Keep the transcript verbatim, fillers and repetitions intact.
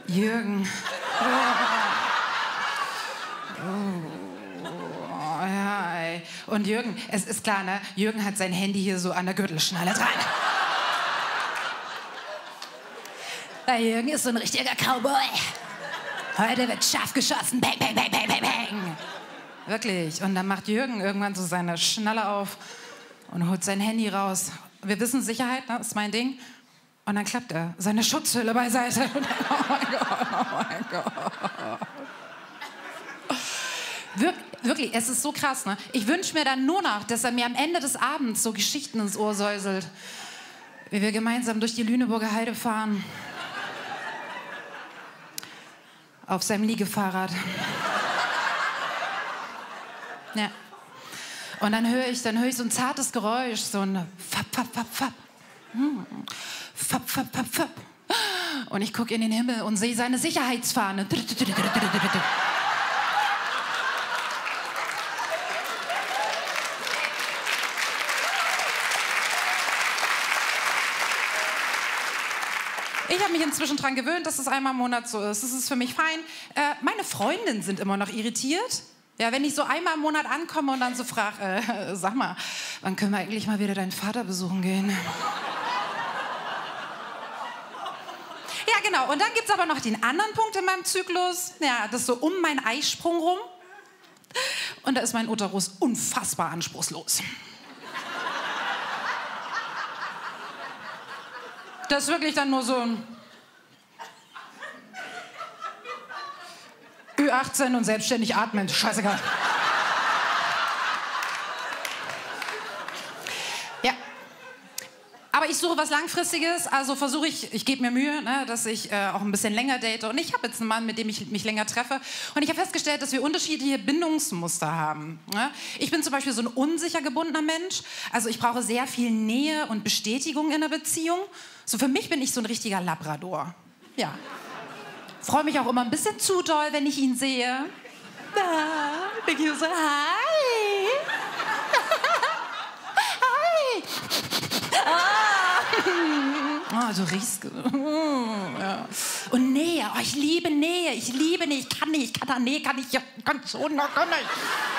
Jürgen. Oh, ja, ey. Und Jürgen, es ist klar, ne? Jürgen hat sein Handy hier so an der Gürtelschnalle dran. Der Jürgen ist so ein richtiger Cowboy. Heute wird scharf geschossen. Bang, bang, bang, bang, bang, bang. Wirklich. Und dann macht Jürgen irgendwann so seine Schnalle auf und holt sein Handy raus. Wir wissen Sicherheit, ne? Ist mein Ding. Und dann klappt er. Seine Schutzhülle beiseite. Und dann, oh mein Gott, oh mein Gott. Wir, wirklich, es ist so krass, ne? Ich wünsche mir dann nur noch, dass er mir am Ende des Abends so Geschichten ins Ohr säuselt. Wie wir gemeinsam durch die Lüneburger Heide fahren. Auf seinem Liegefahrrad. Ja. Und dann höre ich, dann höre ich so ein zartes Geräusch, so ein Fapp, Fapp, Fapp, Fapp. Hm. Fapp, Fapp, Fapp, Fapp. Und ich gucke in den Himmel und sehe seine Sicherheitsfahne. Ich habe mich inzwischen daran gewöhnt, dass es einmal im Monat so ist. Das ist für mich fein. Äh, meine Freundinnen sind immer noch irritiert. Ja, wenn ich so einmal im Monat ankomme und dann so frage, äh, sag mal, wann können wir eigentlich mal wieder deinen Vater besuchen gehen? Ja, genau. Und dann gibt es aber noch den anderen Punkt in meinem Zyklus. Ja, das ist so um meinen Eisprung rum. Und da ist mein Uterus unfassbar anspruchslos. Das ist wirklich dann nur so ein Ü achtzehn und selbstständig atmen. Scheißegal. Ja. Aber ich suche was Langfristiges, also versuche ich, ich gebe mir Mühe, ne, dass ich äh, auch ein bisschen länger date. Und ich habe jetzt einen Mann, mit dem ich mich länger treffe. Und ich habe festgestellt, dass wir unterschiedliche Bindungsmuster haben. Ne? Ich bin zum Beispiel so ein unsicher gebundener Mensch. Also ich brauche sehr viel Nähe und Bestätigung in der Beziehung. So für mich bin ich so ein richtiger Labrador. Ja. Freue mich auch immer ein bisschen zu doll, wenn ich ihn sehe. Da, ich so, hi. Hi. Ah. Oh, du riechst. Ja. Und Nähe. Oh, ich liebe Nähe. Ich liebe Nähe. Ich kann nicht. Ich kann da Nähe. Kann ich. Ja, kann schon. Kann nicht.